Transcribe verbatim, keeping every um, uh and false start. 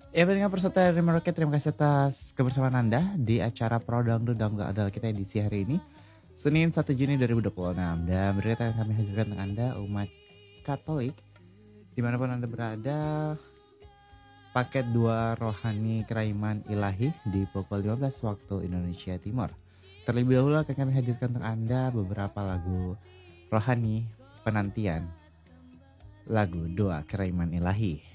Ya, pendengar peserta dari Merauke, terima kasih atas kebersamaan Anda di acara Pro Dangdut dan Gak Adal kita edisi hari ini, Senin satu Juni dua ribu dua puluh enam. Dan berita yang kami hadirkan untuk Anda, umat Katolik, dimanapun Anda berada, paket dua rohani keraiman ilahi di pukul lima belas waktu Indonesia Timur. Terlebih dahulu akan kami hadirkan untuk Anda beberapa lagu rohani penantian, lagu doa keraiman ilahi.